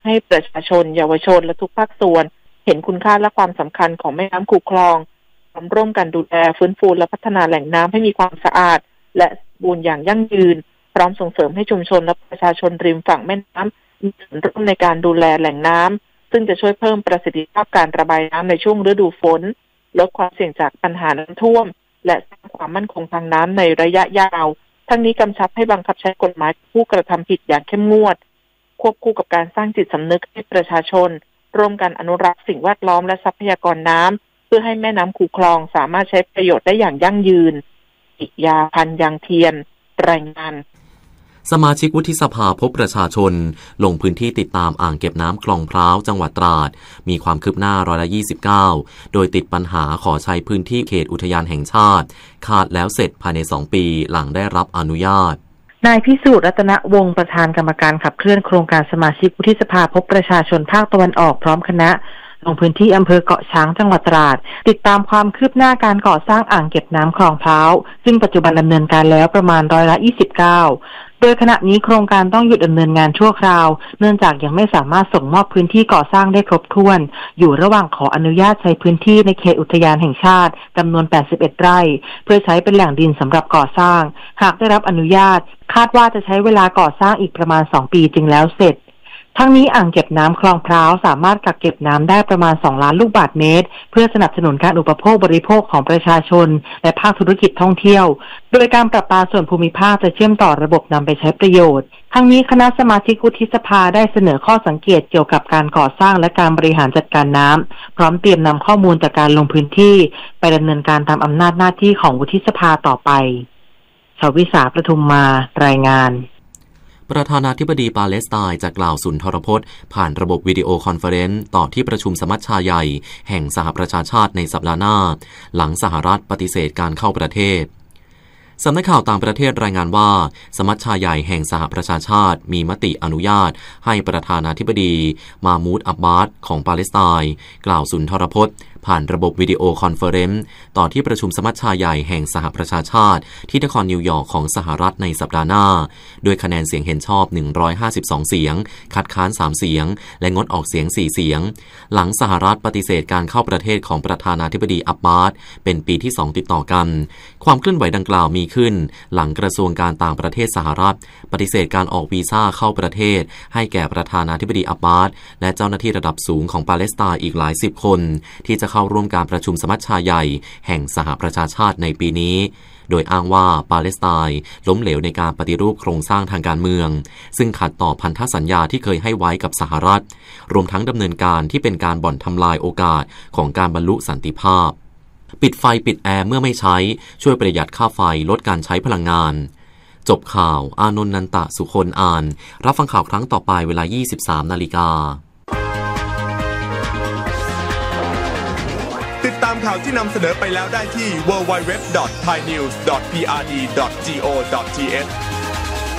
ให้ประชาชนเยาวชนและทุกภาคส่วนเห็นคุณค่าและความสำคัญของแม่น้ำคูคลองพร้อมร่วมกันดูแลฟื้นฟูและพัฒนาแหล่งน้ำให้มีความสะอาดและสมบูรณ์อย่างยั่งยืนพร้อมส่งเสริมให้ชุมชนและประชาชนริมฝั่งแม่น้ำมีส่วนร่วมในการดูแลแหล่งน้ำซึ่งจะช่วยเพิ่มประสิทธิภาพการระบายน้ำในช่วงฤดูฝนลดความเสี่ยงจากปัญหาน้ำท่วมและสร้างความมั่นคงทางน้ำในระยะยาวทั้งนี้กำชับให้บังคับใช้กฎหมายผู้กระทำผิดอย่างเข้มงวดควบคู่กับการสร้างจิตสำนึกให้ประชาชนร่วมกันอนุรักษ์สิ่งแวดล้อมและทรัพยากรน้ำเพื่อให้แม่น้ำคูคลองสามารถใช้ประโยชน์ได้อย่างยั่งยืนอิยาพันธ์ยางเทียนรายงานสมาชิกวุฒิสภาพบประชาชนลงพื้นที่ติดตามอ่างเก็บน้ำคลองพร้าวจังหวัดตราดมีความคืบหน้า29%โดยติดปัญหาขอใช้พื้นที่เขตอุทยานแห่งชาติขาดแล้วเสร็จภายใน2 ปีหลังได้รับอนุญาตนายพิสูจน์รัตนวงศ์ประธานกรรมการขับเคลื่อนโครงการสมาชิกวุฒิสภาพบประชาชนภาคตะวันออกพร้อมคณะลงพื้นที่อำเภอเกาะช้างจังหวัดตราดติดตามความคืบหน้าการก่อสร้างอ่างเก็บน้ำคลองพร้าวซึ่งปัจจุบันดำเนินการแล้วประมาณ29%โดยขณะนี้โครงการต้องหยุดดำเนินงานชั่วคราวเนื่องจากยังไม่สามารถส่งมอบพื้นที่ก่อสร้างได้ครบถ้วนอยู่ระหว่างขออนุญาตใช้พื้นที่ในเขตอุทยานแห่งชาติจำนวน81 ไร่เพื่อใช้เป็นแหล่งดินสำหรับก่อสร้างหากได้รับอนุญาตคาดว่าจะใช้เวลาก่อสร้างอีกประมาณ2 ปีจึงแล้วเสร็จทั้งนี้อ่างเก็บน้ำคลองพร้าวสามารถกักเก็บน้ำได้ประมาณ2 ล้านลูกบาศก์เมตรเพื่อสนับสนุนการอุปโภคบริโภคของประชาชนและภาคธุรกิจท่องเที่ยวโดยการประปาส่วนภูมิภาคจะเชื่อมต่อระบบนำไปใช้ประโยชน์ทั้งนี้คณะสมาชิกวุฒิสภาได้เสนอข้อสังเกตเกี่ยวกับการก่อสร้างและการบริหารจัดการน้ำพร้อมเตรียมนำข้อมูลจากการลงพื้นที่ไปดำเนินการตามอำนาจหน้าที่ของวุฒิสภาต่อไปชวิษาประทุมมารายงานประธานาธิบดีปาเลสไตน์จะกล่าวสุนทรพจน์ผ่านระบบวิดีโอคอนเฟอเรนซ์ต่อที่ประชุมสมัชชาใหญ่แห่งสหประชาชาติในสัปดาห์หน้าหลังสหรัฐปฏิเสธการเข้าประเทศสำนักข่าวต่างประเทศรายงานว่าสมัชชาใหญ่แห่งสหประชาชาติมีมติอนุญาตให้ประธานาธิบดีมามูดอับบาสของปาเลสไตน์กล่าวสุนทรพจน์ผ่านระบบวิดีโอคอนเฟอเรนซ์ต่อที่ประชุมสมัชชาใหญ่แห่งสหประชาชาติที่นครนิวยอร์กของสหรัฐในสัปดาห์หน้าโดยคะแนนเสียงเห็นชอบ152เสียงคัดค้าน3เสียงและงดออกเสียง4เสียงหลังสหรัฐปฏิเสธการเข้าประเทศของประธานาธิบดีอับบาสเป็นปีที่2ติดต่อกันความเคลื่อนไหวดังกล่าวมีขึ้นหลังกระทรวงการต่างประเทศสหรัฐปฏิเสธการออกวีซ่าเข้าประเทศให้แก่ประธานาธิบดีอับบาสและเจ้าหน้าที่ระดับสูงของปาเลสไตน์อีกหลาย10คนที่จะเข้าร่วมการประชุมสมัชชาใหญ่แห่งสหประชาชาติในปีนี้โดยอ้างว่าปาเลสไตน์ล้มเหลวในการปฏิรูปโครงสร้างทางการเมืองซึ่งขัดต่อพันธสัญญาที่เคยให้ไว้กับสหรัฐรวมทั้งดำเนินการที่เป็นการบ่อนทำลายโอกาสของการบรรลุสันติภาพปิดไฟปิดแอร์เมื่อไม่ใช้ช่วยประหยัดค่าไฟลดการใช้พลังงานจบข่าวอานนท์นันตะสุคนอ่านรับฟังข่าวครั้งต่อไปเวลา 23:00 น. ติดตามข่าวที่นำเสนอไปแล้วได้ที่ www.thainews.prd.go.th